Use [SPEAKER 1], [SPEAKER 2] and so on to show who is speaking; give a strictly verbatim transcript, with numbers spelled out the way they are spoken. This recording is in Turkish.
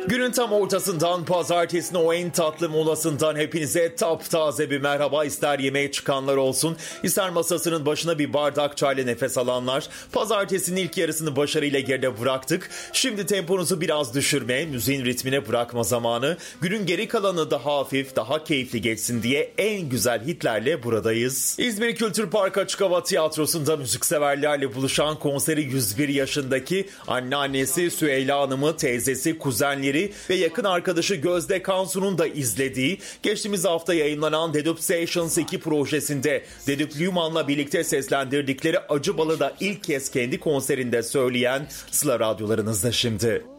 [SPEAKER 1] Günün tam ortasından, pazartesinin o en tatlı molasından hepinize taptaze bir merhaba. İster yemeğe çıkanlar olsun, ister masasının başına bir bardak çayla nefes alanlar. Pazartesinin ilk yarısını başarıyla geride bıraktık. Şimdi temponuzu biraz düşürme, müziğin ritmine bırakma zamanı. Günün geri kalanı daha hafif, daha keyifli geçsin diye en güzel hitlerle buradayız. İzmir Kültür Park Açık Hava Tiyatrosu'nda müzikseverlerle buluşan konseri yüz bir yaşındaki anneannesi Süheyla Hanım'ı, teyzesi, kuzenleri ve yakın arkadaşı Gözde Kansu'nun da izlediği, geçtiğimiz hafta yayınlanan Dedup Sessions iki projesinde Dedüp Lüman'la birlikte seslendirdikleri Acı Bal'ı da ilk kez kendi konserinde söyleyen Sıla radyolarınızda şimdi.